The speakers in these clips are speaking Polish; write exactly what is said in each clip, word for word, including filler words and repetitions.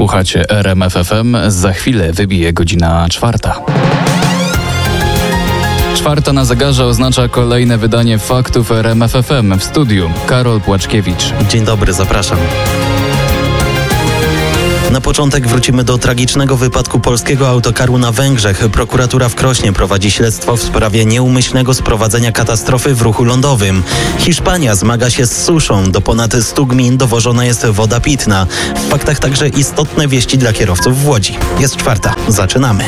Słuchacie R M F F M. Za chwilę wybije godzina czwarta. Czwarta na zegarze oznacza kolejne wydanie faktów R M F F M. W studiu Karol Płaczkiewicz. Dzień dobry, zapraszam. Na początek wrócimy do tragicznego wypadku polskiego autokaru na Węgrzech. Prokuratura w Krośnie prowadzi śledztwo w sprawie nieumyślnego sprowadzenia katastrofy w ruchu lądowym. Hiszpania zmaga się z suszą. Do ponad stu gmin dowożona jest woda pitna. W faktach także istotne wieści dla kierowców w Łodzi. Jest czwarta. Zaczynamy.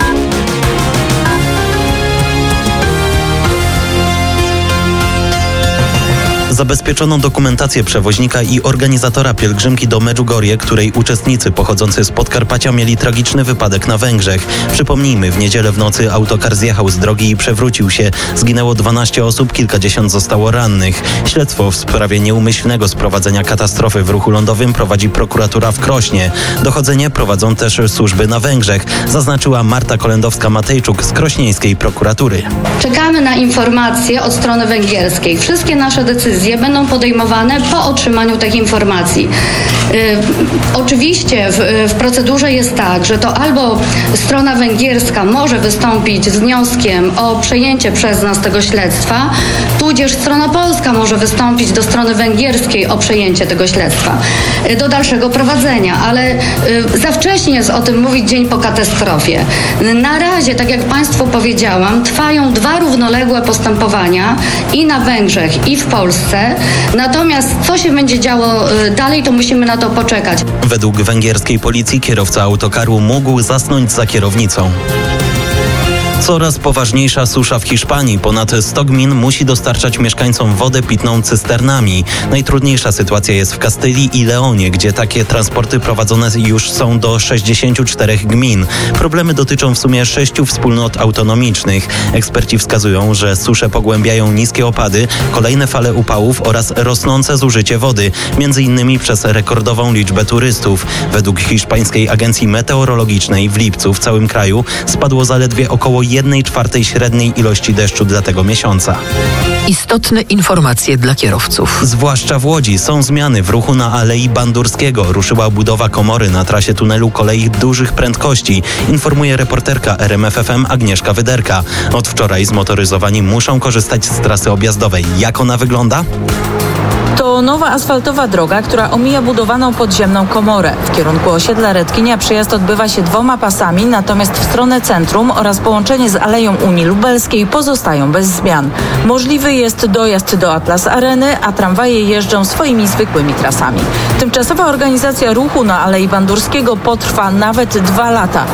Zabezpieczono dokumentację przewoźnika i organizatora pielgrzymki do Medjugorje, której uczestnicy pochodzący z Podkarpacia mieli tragiczny wypadek na Węgrzech. Przypomnijmy, w niedzielę w nocy autokar zjechał z drogi i przewrócił się. Zginęło dwanaście osób, kilkadziesiąt zostało rannych. Śledztwo w sprawie nieumyślnego sprowadzenia katastrofy w ruchu lądowym prowadzi prokuratura w Krośnie. Dochodzenie prowadzą też służby na Węgrzech, zaznaczyła Marta Kolendowska-Matejczuk z krośnieńskiej prokuratury. Czekamy na informacje od strony węgierskiej. Wszystkie nasze decyzje będą podejmowane po otrzymaniu tych informacji. Yy, oczywiście w, w procedurze jest tak, że to albo strona węgierska może wystąpić z wnioskiem o przejęcie przez nas tego śledztwa, tudzież strona polska może wystąpić do strony węgierskiej o przejęcie tego śledztwa yy, do dalszego prowadzenia, ale yy, za wcześnie jest o tym mówić dzień po katastrofie. Na razie, tak jak Państwu powiedziałam, trwają dwa równoległe postępowania i na Węgrzech, i w Polsce. Natomiast co się będzie działo dalej, to musimy na to poczekać. Według węgierskiej policji kierowca autokaru mógł zasnąć za kierownicą. Coraz poważniejsza susza w Hiszpanii. Ponad sto gmin musi dostarczać mieszkańcom wodę pitną cysternami. Najtrudniejsza sytuacja jest w Kastylii i Leonie, gdzie takie transporty prowadzone już są do sześćdziesięciu czterech gmin. Problemy dotyczą w sumie sześciu wspólnot autonomicznych. Eksperci wskazują, że susze pogłębiają niskie opady, kolejne fale upałów oraz rosnące zużycie wody, między innymi przez rekordową liczbę turystów. Według hiszpańskiej agencji meteorologicznej w lipcu w całym kraju spadło zaledwie około jednej czwartej średniej ilości deszczu dla tego miesiąca. Istotne informacje dla kierowców. Zwłaszcza w Łodzi są zmiany w ruchu na Alei Bandurskiego. Ruszyła budowa komory na trasie tunelu kolei dużych prędkości, informuje reporterka R M F F M Agnieszka Wyderka. Od wczoraj zmotoryzowani muszą korzystać z trasy objazdowej. Jak ona wygląda? To nowa asfaltowa droga, która omija budowaną podziemną komorę. W kierunku osiedla Redkinia przejazd odbywa się dwoma pasami, natomiast w stronę centrum oraz połączenie z Aleją Unii Lubelskiej pozostają bez zmian. Możliwy jest dojazd do Atlas Areny, a tramwaje jeżdżą swoimi zwykłymi trasami. Tymczasowa organizacja ruchu na Alei Bandurskiego potrwa nawet dwa lata.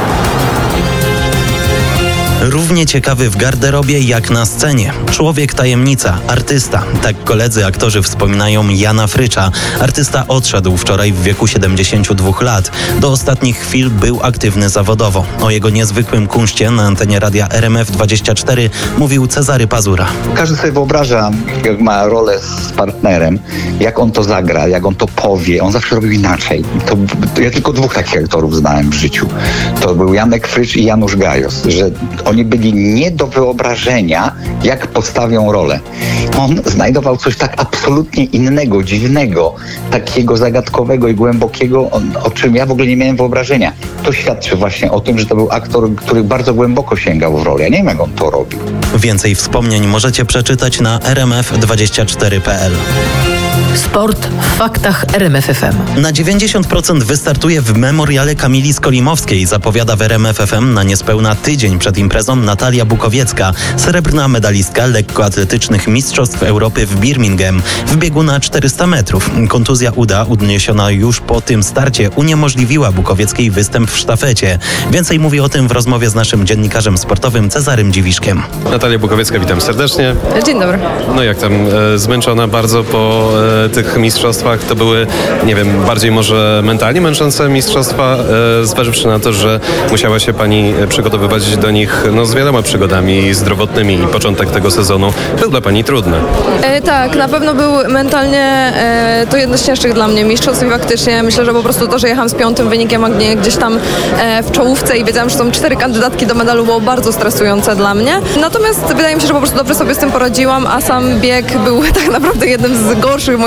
Równie ciekawy w garderobie jak na scenie. Człowiek tajemnica, artysta. Tak koledzy aktorzy wspominają Jana Frycza. Artysta odszedł wczoraj w wieku siedemdziesięciu dwóch lat. Do ostatnich chwil był aktywny zawodowo. O jego niezwykłym kunszcie na antenie radia R M F dwadzieścia cztery mówił Cezary Pazura. Każdy sobie wyobraża, jak ma rolę z partnerem, jak on to zagra, jak on to powie. On zawsze robił inaczej. To, to ja tylko dwóch takich aktorów znałem w życiu. To był Janek Frycz i Janusz Gajos, że oni byli nie do wyobrażenia, jak postawią rolę. On znajdował coś tak absolutnie innego, dziwnego, takiego zagadkowego i głębokiego, o czym ja w ogóle nie miałem wyobrażenia. To świadczy właśnie o tym, że to był aktor, który bardzo głęboko sięgał w rolę. Ja nie wiem, jak on to robił. Więcej wspomnień możecie przeczytać na r m f dwadzieścia cztery kropka p l. Sport w faktach R M F F M. Na dziewięćdziesiąt procent wystartuje w memoriale Kamili Skolimowskiej, zapowiada w R M F F M na niespełna tydzień przed imprezą Natalia Bukowiecka, srebrna medalistka lekkoatletycznych Mistrzostw Europy w Birmingham w biegu na czterysta metrów. Kontuzja uda, odniesiona już po tym starcie, uniemożliwiła Bukowieckiej występ w sztafecie. Więcej mówi o tym w rozmowie z naszym dziennikarzem sportowym Cezarym Dziwiszkiem. Natalia Bukowiecka, witam serdecznie. Dzień dobry. No jak tam, e, zmęczona bardzo po e, tych mistrzostwach? To były, nie wiem, bardziej może mentalnie męczące mistrzostwa, e, zważywszy na to, że musiała się pani przygotowywać do nich no, z wieloma przygodami zdrowotnymi i początek tego sezonu był dla pani trudny. E, tak, na pewno był mentalnie e, to jedno z cięższych dla mnie mistrzostw i faktycznie myślę, że po prostu to, że jechałam z piątym wynikiem, a nie gdzieś tam e, w czołówce i wiedziałam, że są cztery kandydatki do medalu, było bardzo stresujące dla mnie. Natomiast wydaje mi się, że po prostu dobrze sobie z tym poradziłam, a sam bieg był tak naprawdę jednym z gorszych moich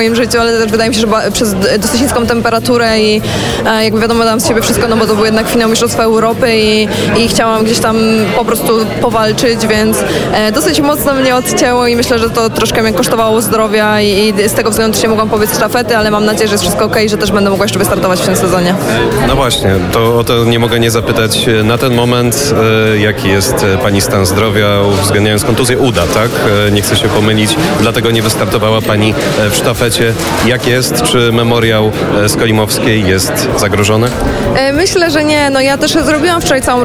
moim życiu, ale też wydaje mi się, że ba- przez dosyć niską temperaturę i e, jakby wiadomo, dam z siebie wszystko, no bo to był jednak finał Mistrzostwa Europy i, i chciałam gdzieś tam po prostu powalczyć, więc e, dosyć mocno mnie odcięło i myślę, że to troszkę mnie kosztowało zdrowia i, i z tego względu też nie mogłam pobiec sztafety, ale mam nadzieję, że jest wszystko okej, że też będę mogła jeszcze wystartować w tym sezonie. No właśnie, to o to nie mogę nie zapytać. Na ten moment e, jaki jest e, pani stan zdrowia, uwzględniając kontuzję uda, tak? E, nie chcę się pomylić, dlatego nie wystartowała pani e, w sztafecie. Jak jest? Czy memoriał e, Skolimowskiej jest zagrożony? E, myślę, że nie. No ja też zrobiłam wczoraj całą